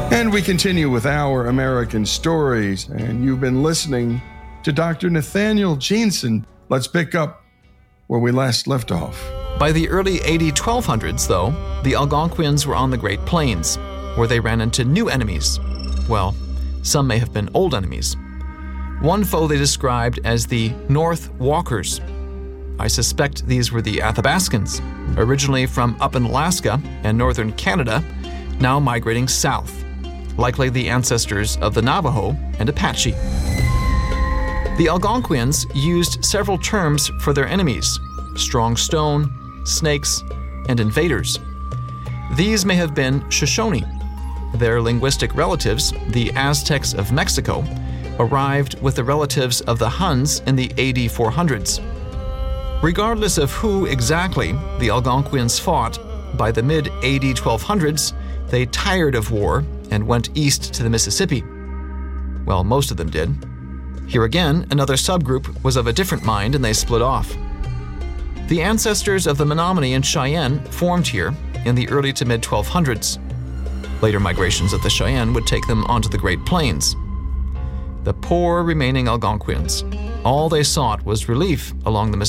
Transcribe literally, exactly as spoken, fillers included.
And we continue with Our American Stories, and you've been listening to Doctor Nathaniel Jeanson. Let's pick up where we last left off. By the early A D twelve hundreds, though, the Algonquians were on the Great Plains, where they ran into new enemies. Well, some may have been old enemies. One foe they described as the North Walkers. I suspect these were the Athabascans, originally from up in Alaska and northern Canada, now migrating south, likely the ancestors of the Navajo and Apache. The Algonquians used several terms for their enemies: strong stone, snakes, and invaders. These may have been Shoshone. Their linguistic relatives, the Aztecs of Mexico, arrived with the relatives of the Huns in the A D four hundreds. Regardless of who exactly the Algonquians fought, by the mid-A D twelve hundreds, they tired of war and went east to the Mississippi. Well, most of them did. Here again, another subgroup was of a different mind and they split off. The ancestors of the Menominee and Cheyenne formed here in the early to mid twelve hundreds. Later migrations of the Cheyenne would take them onto the Great Plains. The poor remaining Algonquians, all they sought was relief along the Mississippi.